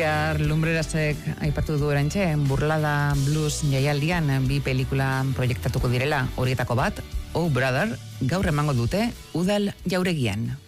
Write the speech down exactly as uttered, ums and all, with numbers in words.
Xavier Lumbrerasek aipatu du erantxe, Burlada Blues jaialdian bi pelikula proiektatuko direla, horietako bat, Oh Brother, gaur emango dute Udal Jauregian.